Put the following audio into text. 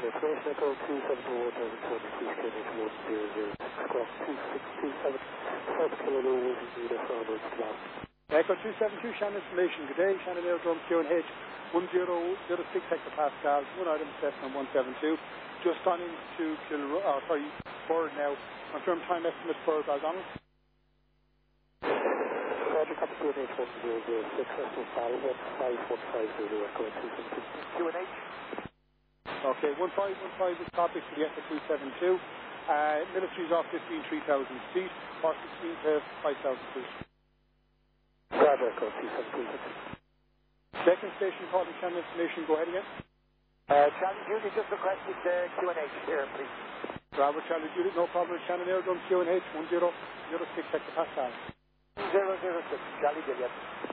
information echo 271 100 squawk 2627 South Kilo Zulu forward slot. Echo 272, Shannon information. Good day, Shannon Aerodrome QNH 1006 hectopascals, 1 item Cessna 172. Just on into Burr now. Confirm time estimate for Baldonis. Roger, copy QNH 1006, Cessna Fall 15150, echo 272. QNH. Okay, 1515 is copy for the Echo 272. Military's off 3,000 feet, or 16 to 5,000 feet. Roger, echo 272. Second station calling Shannon information, go ahead again. Charlie Judy just requested QNH here, please. Bravo, Charlie Judy, no problem. Shannon Aerodrome QNH 1006 hectopascals. 006, Charlie Juliet.